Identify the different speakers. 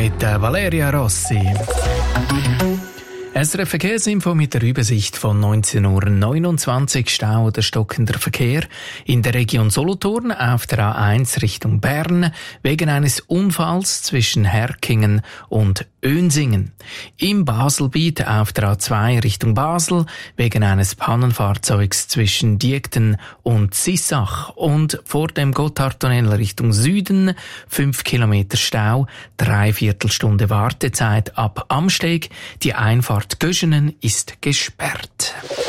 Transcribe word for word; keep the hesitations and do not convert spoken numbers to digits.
Speaker 1: mit Valeria Rossi. S R F Verkehrsinfo mit der Übersicht von neunzehn Uhr neunundzwanzig. Stau oder stockender Verkehr in der Region Solothurn auf der A eins Richtung Bern wegen eines Unfalls zwischen Herkingen und Önsingen. Im Baselbiet auf der A zwei Richtung Basel wegen eines Pannenfahrzeugs zwischen Diekten und Sissach. Und vor dem Gotthardtunnel Richtung Süden fünf Kilometer Stau, dreiviertel Stunde Wartezeit ab Amsteg. Die Einfahrt Göschenen ist gesperrt.